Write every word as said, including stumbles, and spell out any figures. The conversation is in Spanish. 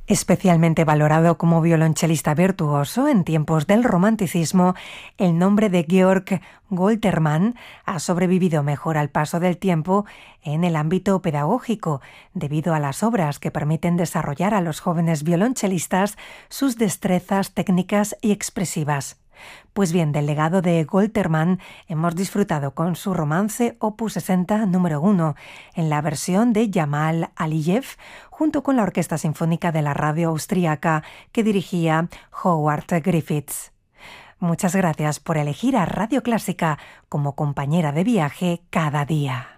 Especialmente valorado como violonchelista virtuoso en tiempos del Romanticismo, el nombre de Georg Goltermann ha sobrevivido mejor al paso del tiempo en el ámbito pedagógico, debido a las obras que permiten desarrollar a los jóvenes violonchelistas sus destrezas técnicas y expresivas. Pues bien, del legado de Goltermann hemos disfrutado con su romance Opus sesenta número uno, en la versión de Jamal Aliyev, junto con la Orquesta Sinfónica de la Radio Austríaca que dirigía Howard Griffiths. Muchas gracias por elegir a Radio Clásica como compañera de viaje cada día.